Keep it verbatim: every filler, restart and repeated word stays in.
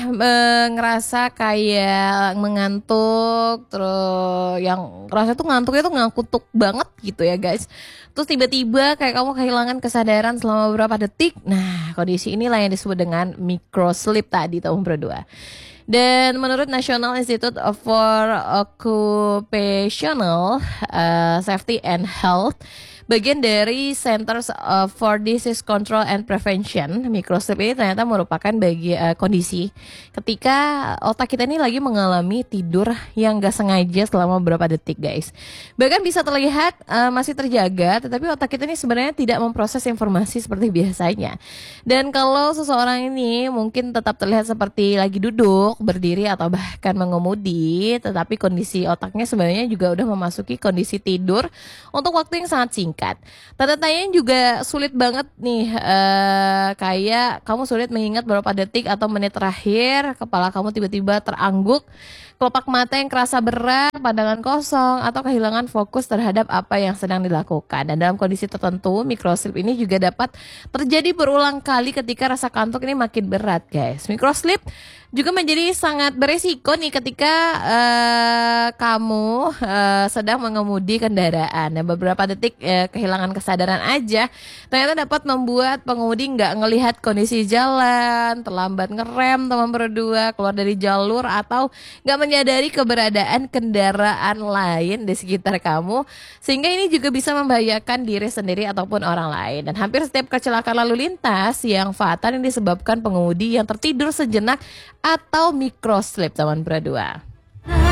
eee, ngerasa kayak mengantuk, terus yang ngerasa tuh ngantuknya tuh ngantuk banget gitu ya guys. Terus tiba-tiba kayak kamu kehilangan kesadaran selama beberapa detik. Nah, kondisi inilah yang disebut dengan micro sleep tadi tahun berdua. Dan menurut National Institute for Occupational uh, Safety and Health, bagian dari Centers uh, for Disease Control and Prevention, microsleep ini ternyata merupakan bagi uh, kondisi ketika otak kita ini lagi mengalami tidur yang gak sengaja selama beberapa detik guys. Bahkan bisa terlihat uh, masih terjaga, tetapi otak kita ini sebenarnya tidak memproses informasi seperti biasanya. Dan kalau seseorang ini mungkin tetap terlihat seperti lagi duduk, berdiri atau bahkan mengemudi, tetapi kondisi otaknya sebenarnya juga udah memasuki kondisi tidur untuk waktu yang sangat singkat. Tanda-tandanya juga sulit banget nih, uh, kayak kamu sulit mengingat beberapa detik atau menit terakhir, kepala kamu tiba-tiba terangguk, kelopak mata yang kerasa berat, pandangan kosong, atau kehilangan fokus terhadap apa yang sedang dilakukan. Dan dalam kondisi tertentu, microsleep ini juga dapat terjadi berulang kali ketika rasa kantuk ini makin berat guys. Microsleep juga menjadi sangat beresiko nih ketika uh, kamu uh, sedang mengemudi kendaraan. Nah, beberapa detik uh, kehilangan kesadaran aja ternyata dapat membuat pengemudi nggak ngelihat kondisi jalan, terlambat ngerem teman berdua, keluar dari jalur, atau nggak menyadari keberadaan kendaraan lain di sekitar kamu, sehingga ini juga bisa membahayakan diri sendiri ataupun orang lain. Dan hampir setiap kecelakaan lalu lintas yang fatal yang disebabkan pengemudi yang tertidur sejenak atau microsleep teman berdua.